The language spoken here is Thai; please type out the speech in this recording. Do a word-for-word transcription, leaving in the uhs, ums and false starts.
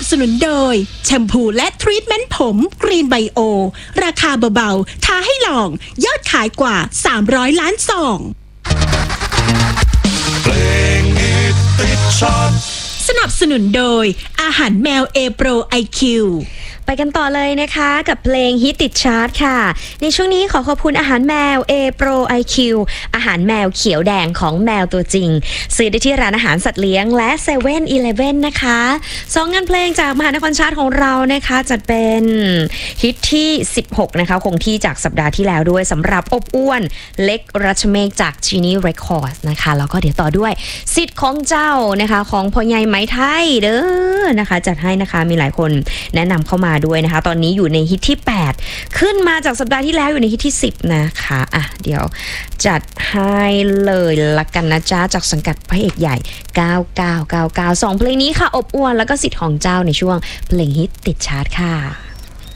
สนุนโดยแชมพูและทรีทเมนต์ผมกรีนไบโอราคาเบาๆท้าให้ลองยอดขายกว่าสามร้อยล้านซองเพลงฮิตติดชาร์ตสนับสนุนโดยอาหารแมว A Pro ไอ คิวไปกันต่อเลยนะคะกับเพลงฮิตติดชาร์ตค่ะในช่วงนี้ขอขอบคุณอาหารแมว A Pro ไอ คิว อาหารแมวเขียวแดงของแมวตัวจริงซื้อได้ที่ร้านอาหารสัตว์เลี้ยงและเซเว่นอีเลฟเว่นนะคะสองงานเพลงจากมหานครชาร์ตของเรานะคะจัดเป็นฮิตที่สิบหกนะคะคงที่จากสัปดาห์ที่แล้วด้วยสำหรับอบอ้วนเล็กรัชเมฆจาก Genie Records นะคะแล้วก็เดี๋ยวต่อด้วยสิทธิ์ของเจ้านะคะของพ่อใหญ่ไหมไทยเด้อนะคะจัดให้นะคะมีหลายคนแนะนำเข้ามาด้วยนะคะตอนนี้อยู่ในฮิตที่แปดขึ้นมาจากสัปดาห์ที่แล้วอยู่ในฮิตที่สิบนะคะอ่ะเดี๋ยวจัดให้เลยละกันนะจ๊ะจากสังกัดพระเอกใหญ่เก้าเก้าเก้าเก้า สองเพลงนี้ค่ะอบอวลแล้วก็สิทธิ์ของเจ้าในช่วงเพลงฮิตติดชาร์ตค่ะ